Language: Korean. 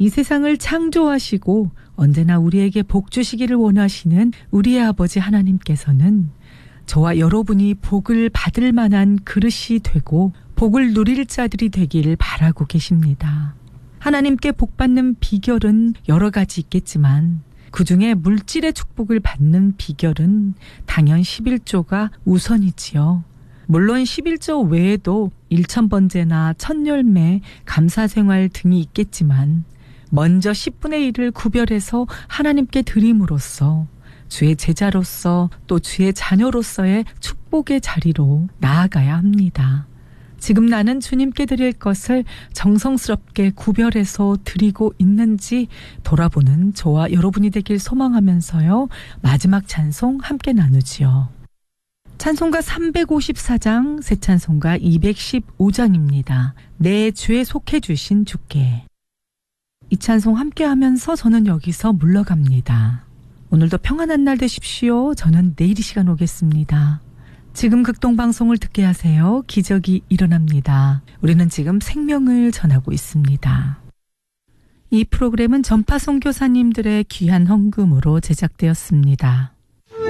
이 세상을 창조하시고 언제나 우리에게 복 주시기를 원하시는 우리의 아버지 하나님께서는 저와 여러분이 복을 받을 만한 그릇이 되고 복을 누릴 자들이 되길 바라고 계십니다. 하나님께 복 받는 비결은 여러 가지 있겠지만 그중에 물질의 축복을 받는 비결은 당연 11조가 우선이지요. 물론 11조 외에도 1000번제나 천열매, 감사생활 등이 있겠지만 먼저 10분의 1을 구별해서 하나님께 드림으로써 주의 제자로서 또 주의 자녀로서의 축복의 자리로 나아가야 합니다. 지금 나는 주님께 드릴 것을 정성스럽게 구별해서 드리고 있는지 돌아보는 저와 여러분이 되길 소망하면서요. 마지막 찬송 함께 나누지요. 찬송가 354장, 새 찬송가 215장입니다. 내 죄에 속해 주신 주께. 이 찬송 함께 하면서 저는 여기서 물러갑니다. 오늘도 평안한 날 되십시오. 저는 내일 이 시간 오겠습니다. 지금 극동방송을 듣게 하세요. 기적이 일어납니다. 우리는 지금 생명을 전하고 있습니다. 이 프로그램은 전파 선교사님들의 귀한 헌금으로 제작되었습니다.